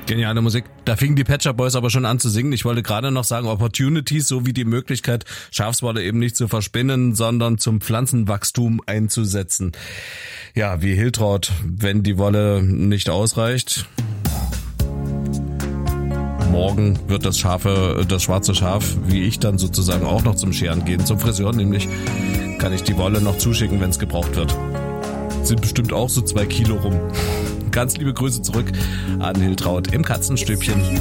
Geniale Musik. Da fingen die Pet Shop Boys aber schon an zu singen. Ich wollte gerade noch sagen, Opportunities sowie die Möglichkeit, Schafswolle eben nicht zu verspinnen, sondern zum Pflanzenwachstum einzusetzen. Ja, wie Hiltraud, wenn die Wolle nicht ausreicht. Morgen wird das schwarze Schaf, wie ich dann sozusagen auch noch zum Scheren gehen, zum Friseur nämlich, kann ich die Wolle noch zuschicken, wenn es gebraucht wird. Sind bestimmt auch so 2 Kilo rum. Ganz liebe Grüße zurück an Hiltraud im Katzenstübchen.